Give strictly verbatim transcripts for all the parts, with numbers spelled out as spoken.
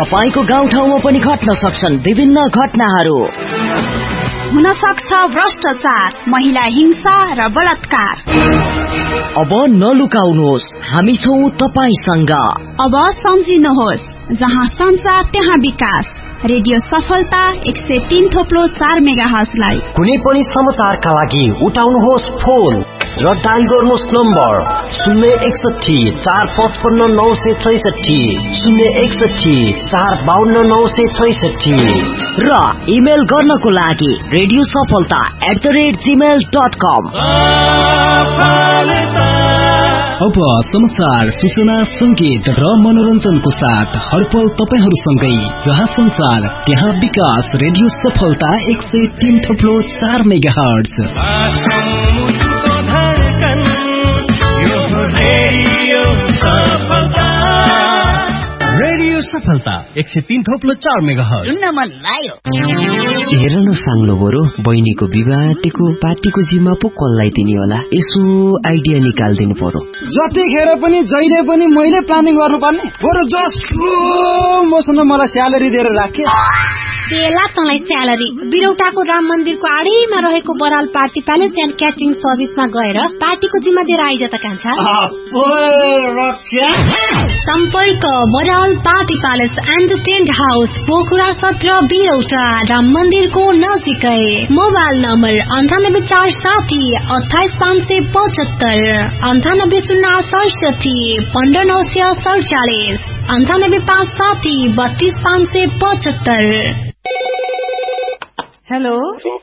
तपाईको गाउँठाउँमा पनि घट्न सक्छन् विभिन्न घटनाहरू। हुन सक्छ भ्रष्टाचार, महिला हिंसा र बलात्कार। अब नलुकाउनुहोस्, हामी छौं तपाईसँग। अब सम्झिनुहोस्, जहाँ संसार त्यहाँ विकास। रेडियो सफलता एक सय तीन थोप्लो चार मेगा हर्जलाई। कुनै पनि समाचारका लागि उठाउनुहोस् फोन र डायल गर्नुहोस् नम्बर शून्य एकसठी चार पचपन्न नौ सय छैसठी शून्य एकसठी चार बाहन्न नौ सय छैसठी र इमेल गर्नको लागि रेडियो सफलता at the rate Gmail dot कम। अब समाचार, सूचना, संगीत र मनोरञ्जनको साथ हरपल तपाईहरूसँगै। जहाँ संसार त्यहाँ विकास। रेडियो सफलता एक सय तीन थप्लो चार मेगा हर्ज। रेडियो सफलता एक सय तीन थप्लो चार मेगा हर्ज। सुन्न मन लाग्यो। हेर न साङ्लो बरु, बहिनीको विवाहको पार्टीको जिम्मा पो कसलाई दिने होला? यसो आइडिया निकालिदिनु पर्यो। जतिखेर पनि जहिले पनि मैले प्लानिङ गर्नुपर्ने। बरु जसो मसँग मलाई स्यालेरी दिएर राखे। बेला तँलाई स्यालेरी। बिरौटाको राम मन्दिरको आडैमा रहेको Baral party palace and catering सर्भिसमा गएर पार्टीको जिम्मा दिएर आइज त कान्छा। सम्पर्क Baral party palace and tent house, Pokhara सत्र, बिरौटा, राम मन्दिरको नजिकै। मोबाइल नम्बर अन्ठानब्बे चार साठी अठाइस पाँच सय पचहत्तर, अन्ठानब्बे शून्य सडसठी पन्ध्र नौ सय सडचालिस, अन्ठानब्बे पाँच साठी बत्तीस पाँच सय पचहत्तर। हेलो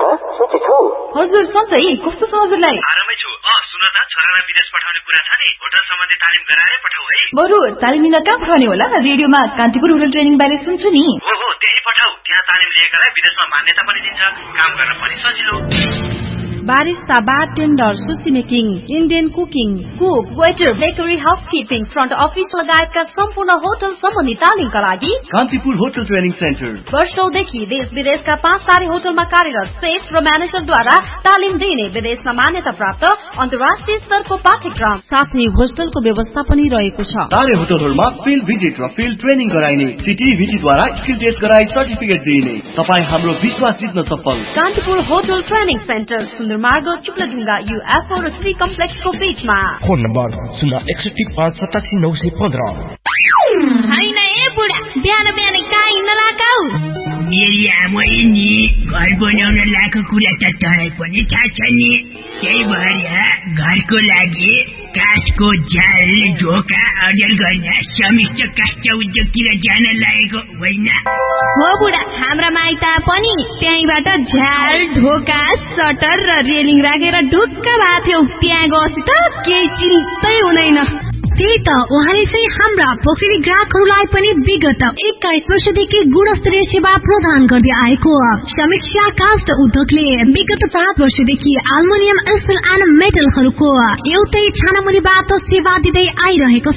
हजुर, सन्चै कस्तो छ हजुरलाई? आरामै छु। अ सुन त, छोरालाई विदेश पठाउने कुरा छ नि, होटल सम्बन्धी तालिम गराएर पठाऊ है। बरु तालिम लिन कहाँ पठाउने होला? रेडियोमा कान्तिपुर होटल ट्रेनिङ बारे सुन्छु नि। हो हो, त्यही पठाऊ। त्यहाँ तालिम लिएकालाई विदेशमा मान्यता पनि दिन्छ, काम गर्न पनि सजिलो। बारिस्ता, बारटेन्डर, सुसी making, Indian cooking, cook, waiter, bakery, housekeeping, front office लगायतका सम्पूर्ण होटल सम्बन्धी तालिमका लागि कान्तिपुर होटल ट्रेनिङ सेन्टर वर्षौंदेखि देश विदेशका पाँच तारे होटलमा कार्यरत सेफ र म्यानेजरद्वारा तालिम दिने विदेशमा मान्यता प्राप्त अन्तर्राष्ट्रिय स्तरको पाठ्यक्रम साथै होस्टलको व्यवस्था पनि रहेको छ। तारे होटलहरूमा फिल्ड भिजिट र फिल्ड ट्रेनिङ गराइने, सिटिभिटीद्वारा स्किल टेस्ट गराई सर्टिफिकेट दिइने। तपाईँ हाम्रो विश्वास जित्न सफल। कान्तिपुर होटल ट्रेनिङ सेन्टर, सुन्दर मार्ग, चुक्लाढुङ्गा, युएफओ र श्री कम्प्लेक्सको बीचमा। फोन नम्बर शून्य एकसठी पाँच सतासी नौ सय पन्ध्र। होइन ए बुढा, बिहान बिहान कहाँ हिँड्न लगाऊ? मेरी आमै नि घर बनाउन लाएको कुरा त तँलाई पनि थाहा छ नि। त्यही भएर घरको लागि काठको जाल, ढोका अर्जन गर्न समिष्ट काष्ठ उद्योगतिर जान लागेको होइन हो बुढा? हाम्रा माइता पनि त्यहीँबाट झ्याल, ढोका, सटर र रेलिङ राखेर ढुक्क भएको थियौ। त्यहाँ गएपछि त केही चिन्तै हुँदैन। त्यही त उहाँले चाहिँ हाम्रा पोखरी ग्राहकहरूलाई पनि विगत एक्काइस वर्षदेखि गुणस्तरीय सेवा प्रदान गर्दै आएको समीक्षा काष्ठ उद्योगले विगत पाँच वर्षदेखि एल्युमिनियम, स्टिल एन्ड मेटलहरूको एउटै छानामुलीबाट सेवा दिँदै आइरहेको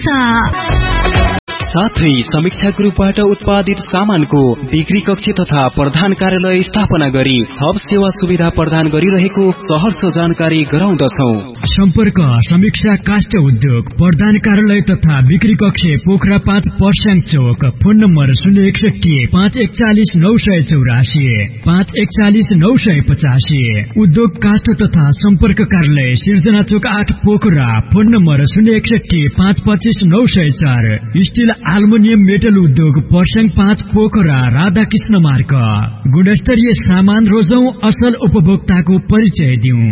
छ। साथै समीक्षा ग्रुपबाट उत्पादित सामानको बिक्री कक्ष तथा प्रधान कार्यालय स्थापना गरी थप सेवा सुविधा प्रदान गरिरहेको सहर्ष जानकारी गराउँदछौं। सम्पर्क समीक्षा काष्ठ उद्योग, प्रधान कार्यालय तथा बिक्री कक्ष, पोखरा पाँच, पर्स्याङ चौक। फोन नम्बर शून्य एकसठी पाँच एकचालिस नौ सय चौरासी पाँच एकचालिस नौ सय पचासी। उद्योग काष्ठ तथा सम्पर्क कार्यालय, सिर्जना चौक आठ, पोखरा। फोन नम्बर शून्य एकसठी पाँच पच्चिस नौ सय चार। स्टिल एल्युमिनियम मेटल उद्योग, पर्स्याङ पाँच, पोखरा, राधाकृष्ण मार्ग। गुणस्तरीय सामान रोजौं, असल उपभोक्ताको परिचय दिउँ।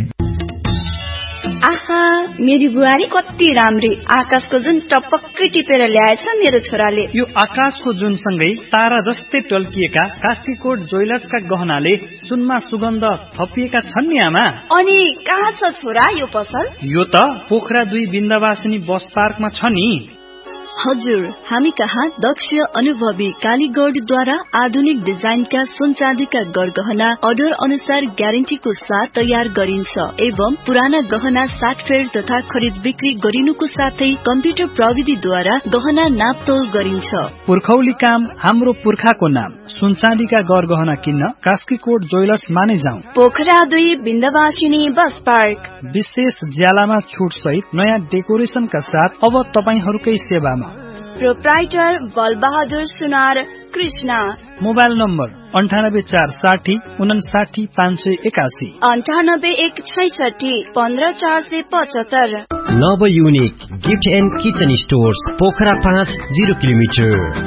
आहा, मेरी बुहारी कति राम्री। आकाशको जुन टपक्कै टिपेर ल्याएछ मेरो छोराले। यो आकाशको जुन सँगै तारा जस्तै टल्किएका कास्कीकोट ज्वेलर्सका गहनाले सुनमा सुगन्ध थपिएका छन् नि आमा। अनि कहाँ छ छोरा यो पसल? यो त पोखरा दुई बिन्दवासिनी बस पार्कमा छ नि। हजुर, हामी कहाँ दक्ष अनुभवी कालीगढद्वारा आधुनिक डिजाइनका सुन चाँदीका गरगहना अर्डर अनुसार ग्यारेन्टीको साथ तयार गरिन्छ एवं पुराना गहना साटफेर तथा खरिद बिक्री गरिनुको साथै कम्प्युटर प्रविधिद्वारा गहना नापतोल गरिन्छ। पुर्खौली काम हाम्रो पुर्खाको नाम। सुन चाँदीका गरगहना किन्न कास्कीकोट ज्वेलर्स माने जाउँ। पोखरा दुई बिन्दवासिनी बस पार्क। विशेष ज्यालामा छुट सहित नयाँ डेकोरेसनका साथ अब तपाईहरूकै सेवामा। प्रोप्राइटर बलबहादुर सुनार, कृष्ण। मोबाइल नम्बर अन्ठानब्बे चार साठी उनासाठी पाँच सय एकासी अन्ठानब्बे एक छैसठी पन्ध्र चार सय पचहत्तर। नव unique gift and kitchen stores Pokhara पाँच जिरो किलोमिटर।